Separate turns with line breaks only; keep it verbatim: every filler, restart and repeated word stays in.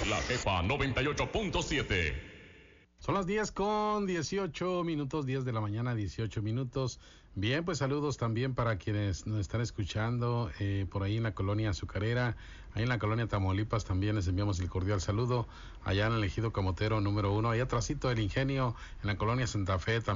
La Jefa noventa y ocho punto siete.
Son las diez con dieciocho minutos, diez de la mañana, dieciocho minutos. Bien, pues saludos también para quienes nos están escuchando eh, por ahí en la colonia Azucarera, ahí en la colonia Tamaulipas también les enviamos el cordial saludo, allá en el ejido Camotero número uno, allá atrásito del Ingenio, en la colonia Santa Fe también.